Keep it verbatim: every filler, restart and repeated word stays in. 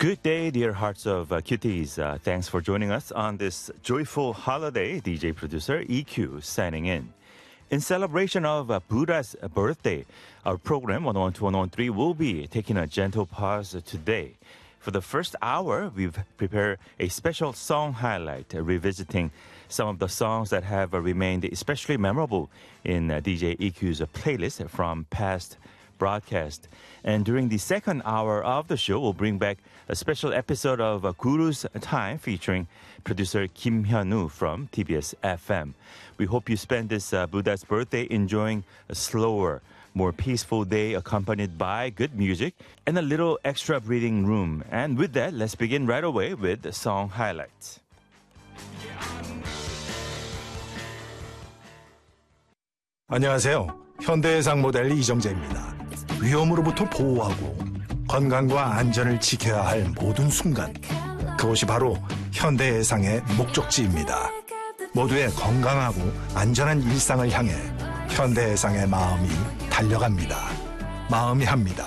Good day, dear hearts of uh, cuties. Uh, thanks for joining us on this joyful holiday. D J producer E Q signing in. In celebration of uh, Buddha's birthday, our program one oh one two one oh one three will be taking a gentle pause today. For the first hour, we've prepared a special song highlight, uh, revisiting some of the songs that have uh, remained especially memorable in uh, D J E Q's uh, playlist from past broadcast. And during the second hour of the show, we'll bring back a special episode of uh, Guru's Time featuring producer Kim Hyun-woo from T B S F M. We hope you spend this uh, Buddha's birthday enjoying a slower, more peaceful day accompanied by good music and a little extra breathing room. And with that, let's begin right away with the song highlights. 안녕하세요. 현대해상 모델 이정재입니다. 위험으로부터 보호하고 건강과 안전을 지켜야 할 모든 순간, 그것이 바로 현대해상의 목적지입니다. 모두의 건강하고 안전한 일상을 향해 현대해상의 마음이 달려갑니다. 마음이 합니다.